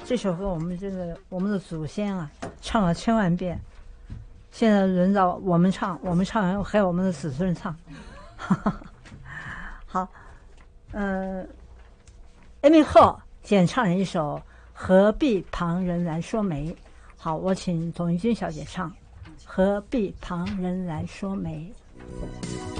这首歌我们的祖先啊唱了千万遍，现在轮到我们唱，我们唱完还有我们的子孙唱。好，艾米赫演唱了一首《何必旁人来说媒》。好，我请董玉君小姐唱《何必旁人来说媒》。